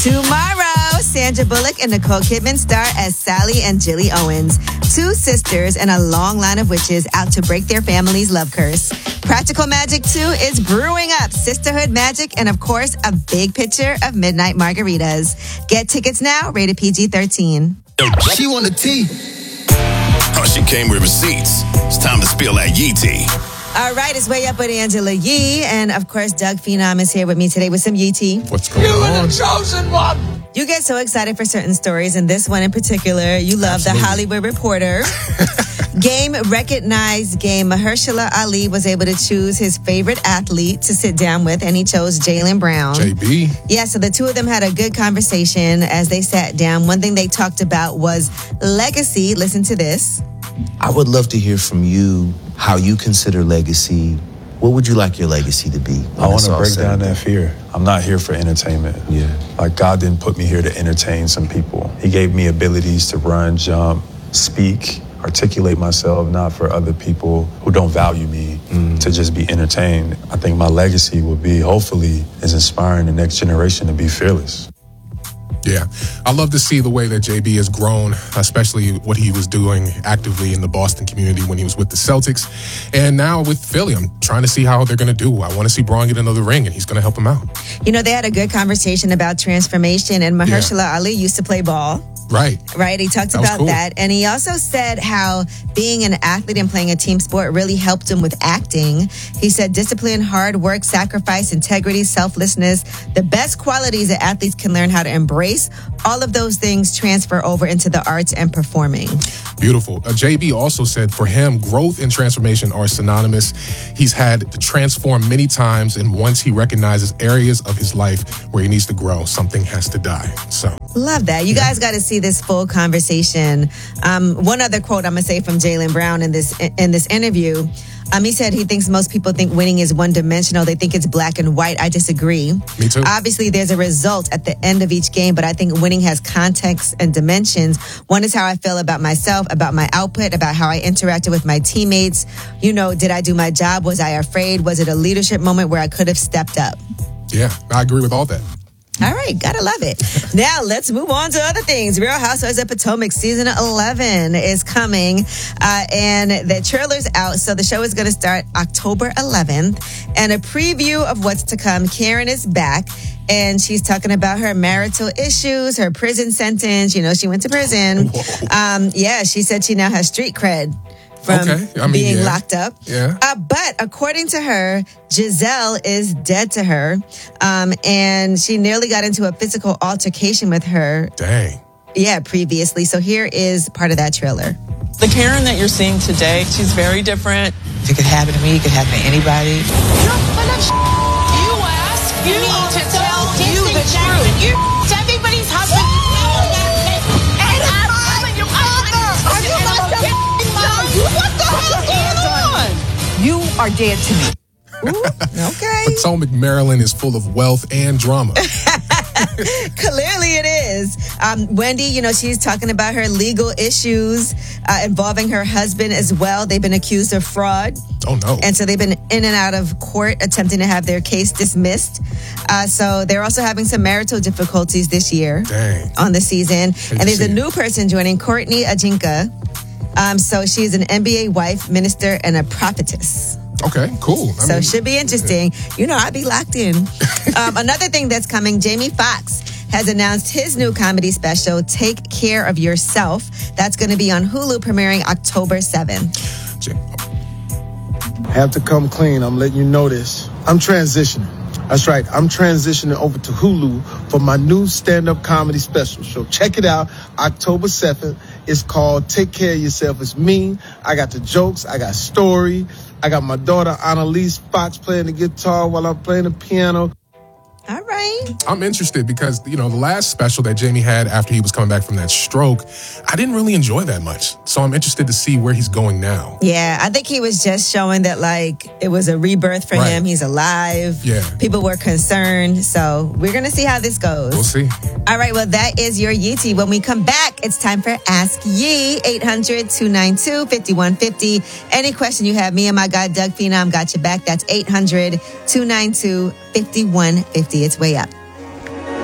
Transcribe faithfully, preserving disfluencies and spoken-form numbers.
Tomorrow, Sandra Bullock and Nicole Kidman star as Sally and Jilly Owens, two sisters and a long line of witches out to break their family's love curse. Practical Magic two is brewing up sisterhood magic and, of course, a big picture of midnight margaritas. Get tickets now, rated P G thirteen. She want a tea. Oh, she came with receipts. It's time to spill that Yee tea. All right, it's Way Up with Angela Yee. And, of course, Doug Phenom is here with me today with some Yee tea. What's going You on? were the chosen one. You get so excited for certain stories, and this one in particular, you love Absolutely. The Hollywood Reporter. Game recognized Game Mahershala Ali was able to choose his favorite athlete to sit down with, and he chose Jaylen Brown. J B. Yeah, so the two of them had a good conversation as they sat down. One thing they talked about was legacy. Listen to this. I would love to hear from you how you consider legacy. What would you like your legacy to be? I want to break down that fear. I'm not here for entertainment. Yeah. Like, God didn't put me here to entertain some people. He gave me abilities to run, jump, speak, articulate myself, not for other people who don't value me mm. to just be entertained. I think my legacy will be, hopefully, is inspiring the next generation to be fearless. Yeah, I love to see the way that J B has grown, especially what he was doing actively in the Boston community when he was with the Celtics. And now with Philly, I'm trying to see how they're going to do. I want to see Braun get another ring, and he's going to help him out. You know, they had a good conversation about transformation, and Mahershala yeah. Ali used to play ball. Right. Right. He talked that about cool. that. And he also said how being an athlete and playing a team sport really helped him with acting. He said discipline, hard work, sacrifice, integrity, selflessness, the best qualities that athletes can learn how to embrace. All of those things transfer over into the arts and performing. Beautiful. Uh, J B also said for him, growth and transformation are synonymous. He's had to transform many times, and once he recognizes areas of his life where he needs to grow, something has to die. So love that. You yeah. guys got to see this full conversation. Um, one other quote I'm gonna say from Jaylen Brown in this in this interview. Um, he said he thinks most people think winning is one-dimensional. They think it's black and white. I disagree. Me too. Obviously, there's a result at the end of each game, but I think winning has context and dimensions. One is how I feel about myself, about my output, about how I interacted with my teammates. You know, did I do my job? Was I afraid? Was it a leadership moment where I could have stepped up? Yeah, I agree with all that. All right, gotta love it. Now let's move on to other things. Real Housewives of Potomac season eleven is coming, uh, and the trailer's out. So the show is going to start October eleventh, and a preview of what's to come. Karen is back, and she's talking about her marital issues, her prison sentence. You know, she went to prison. Um, yeah, she said she now has street cred from okay. I mean, being yeah. locked up. Yeah. Uh, but according to her, Giselle is dead to her. Um, and she nearly got into a physical altercation with her. Dang. Yeah, previously. So here is part of that trailer. The Karen that you're seeing today, she's very different. If it could happen to me, it could happen to anybody. You're full of sh- You ask you me to tell you the truth. You everybody's husband. And I'm telling your mother. Are you not the What the hell is on? You are dead to me. Ooh, okay. Potomac, Maryland is full of wealth and drama. Clearly it is. Um, Wendy, you know, she's talking about her legal issues uh, involving her husband as well. They've been accused of fraud. Oh, no. And so they've been in and out of court attempting to have their case dismissed. Uh, so they're also having some marital difficulties this year Dang. on the season. Hate and to there's see a it. new person joining, Courtney Ajinka. Um, so she's an N B A wife, minister, and a prophetess. Okay, cool. I so mean, should be interesting. You know, I'd be locked in. um, another thing that's coming, Jamie Foxx has announced his new comedy special, Take Care of Yourself. That's going to be on Hulu, premiering October seventh. Have to come clean. I'm letting you know this. I'm transitioning. That's right. I'm transitioning over to Hulu for my new stand-up comedy special. So check it out, October seventh. It's called Take Care of Yourself. It's me. I got the jokes. I got story. I got my daughter, Annalise Fox, playing the guitar while I'm playing the piano. All right. I'm interested because, you know, the last special that Jamie had after he was coming back from that stroke, I didn't really enjoy that much. So I'm interested to see where he's going now. Yeah, I think he was just showing that, like, it was a rebirth for Right. him. He's alive. Yeah. People were concerned. So we're going to see how this goes. We'll see. All right, well, that is your Yee Tea. When we come back, it's time for Ask Yee, eight hundred, two nine two, five one five zero. Any question you have, me and my guy, Doug Phenom, got your back. That's eight hundred, two nine two, five one five zero. It's Way Up.